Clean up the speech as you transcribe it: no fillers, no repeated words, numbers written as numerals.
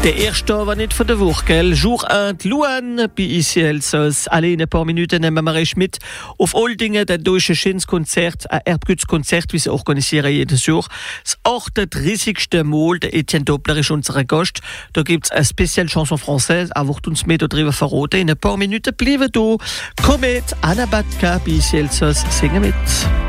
Der erste war nicht von der Woche, gell? Jour 1, Luan, bei ICI Elsass. Alle in ein paar Minuten nehmen wir euch mit auf Oldingen, dann durch ein schönes Konzert, ein Erbgütskonzert, wie sie organisieren jedes Jahr. Das 38. Mal, der Etienne Doppler ist unser Gast. Da gibt es eine spezielle Chanson française, er wird uns mehr darüber verraten. In ein paar Minuten bleiben da. Komet, Anna Batka, bei ICI Elsass, singen mit.